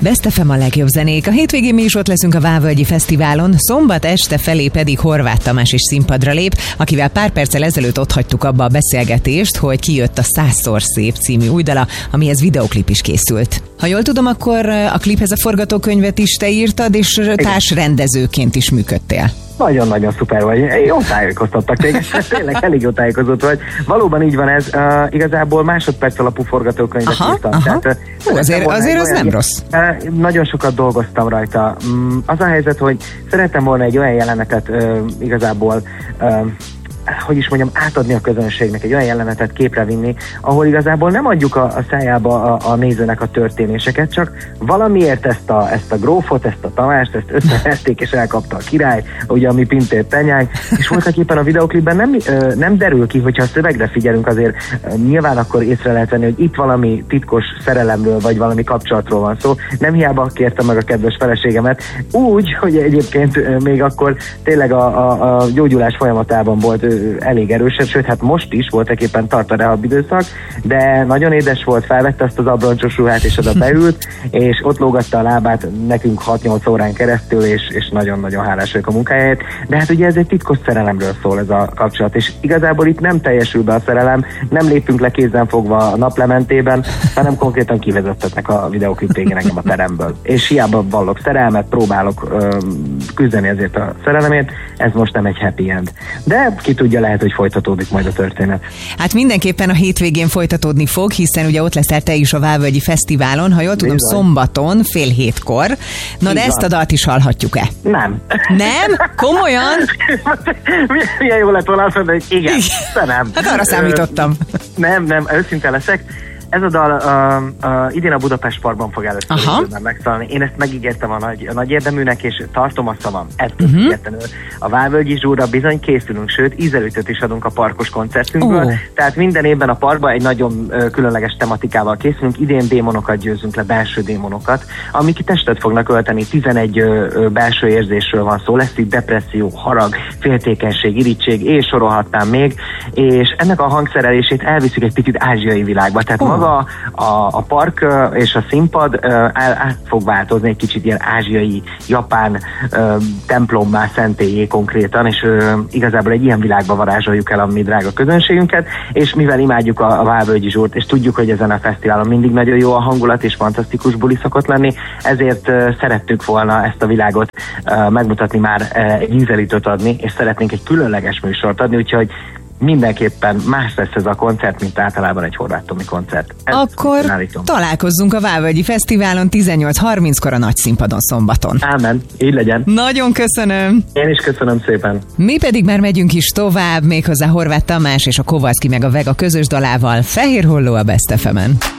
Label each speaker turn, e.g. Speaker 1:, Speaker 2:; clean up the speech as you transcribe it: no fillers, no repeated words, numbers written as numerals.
Speaker 1: Best FM a legjobb zenék. A hétvégén mi is ott leszünk a Vávölgyi Fesztiválon, szombat este felé pedig Horváth Tamás is színpadra lép, akivel pár perccel ezelőtt ott hagytuk abba a beszélgetést, hogy kijött a 100-szor szép című új dala, amihez videoklip is készült. Ha jól tudom, akkor a kliphez a forgatókönyvet is te írtad, és társrendezőként is működtél.
Speaker 2: Nagyon-nagyon szuper vagy. Jó tájékoztattak téged, tényleg elég jó tájékozott vagy. Valóban így van ez, igazából másodperc alapú forgatókönyvet írtam. Tehát,
Speaker 1: azért az nem rossz.
Speaker 2: Nagyon sokat dolgoztam rajta. Az a helyzet, hogy szerettem volna egy olyan jelenetet igazából hogy is mondjam, átadni a közönségnek, egy olyan jelenetet képre vinni, ahol igazából nem adjuk a szájába a nézőnek a történéseket, csak valamiért ezt a grófot, ezt a Tamást, ezt összevették és elkapta a király, ugye a mi Pintér Tenyány, és voltak éppen a videoklipben nem derül ki, hogyha a szövegre figyelünk, azért nyilván akkor észre lehet venni, hogy itt valami titkos szerelemről, vagy valami kapcsolatról van szó. Nem hiába kértem meg a kedves feleségemet, úgy, hogy egyébként még akkor tényleg a gyógyulás folyamatában volt elég erősen, sőt, hát most is voltak éppen tart a rehab időszak, de nagyon édes volt, felvette azt az abroncsos ruhát, és oda beült, és ott lógatta a lábát nekünk 6-8 órán keresztül, és nagyon-nagyon hálás vagyok a munkájáért. De hát ugye ez egy titkos szerelemről szól ez a kapcsolat, és igazából itt nem teljesül be a szerelem, nem lépünk le kézzel fogva a naplementében, hanem konkrétan kivezettetnek a videóklip végén engem a teremből. És hiába vallok szerelmet, próbálok küzdeni ezért a szerelemért, ez most nem egy happy end. De ki tudja, lehet, hogy folytatódik majd a történet.
Speaker 1: Hát mindenképpen a hétvégén folytatódni fog, hiszen ugye ott leszel te is a Vávölgyi Fesztiválon, ha jól tudom, szombaton, 6:30. Na de ezt a dalt is hallhatjuk-e?
Speaker 2: Nem.
Speaker 1: Nem? Komolyan?
Speaker 2: Milyen jó lett volna azt mondani, hogy igen, de nem.
Speaker 1: Hát arra számítottam.
Speaker 2: Nem, őszinte leszek. Ez a dal idén a Budapest Parkban fog először megszólalni. Én ezt megígértem a nagy érdeműnek, és tartom a szavam. Ettől függetlenül a Vávölgyi Zsúra bizony készülünk, sőt ízelőtöt is adunk a parkos koncertünkből. Tehát minden évben a parkban egy nagyon különleges tematikával készülünk. Idén démonokat győzünk le, belső démonokat, amik testet fognak ölteni. 11 belső érzésről van szó. Lesz itt depresszió, harag, féltékenység, irigység, és sorolhatnám még. És ennek a hangszerelését elviszük egy picit ázsiai világba. Tehát maga a park és a színpad át fog változni egy kicsit ilyen ázsiai, japán templommá, szentélyé konkrétan, és igazából egy ilyen világba varázsoljuk el a mi drága közönségünket, és mivel imádjuk a Vávölgyi Zsúrt, és tudjuk, hogy ezen a fesztiválon mindig nagyon jó a hangulat, és fantasztikus buli szokott lenni, ezért szerettük volna ezt a világot megmutatni, már egy ízelítőt adni, és szeretnénk egy különleges műsort adni, úgyhogy mindenképpen más lesz ez a koncert, mint általában egy Horváth Tomi koncert.
Speaker 1: Akkor találkozzunk a Vávölgyi Fesztiválon 18:30-kor a nagy színpadon szombaton.
Speaker 2: Ámen, így legyen.
Speaker 1: Nagyon köszönöm.
Speaker 2: Én is köszönöm szépen.
Speaker 1: Mi pedig már megyünk is tovább, méghozzá Horváth Tamás és a Kovalszki meg a Vega közös dalával. Fehér Holló a Best FM-en.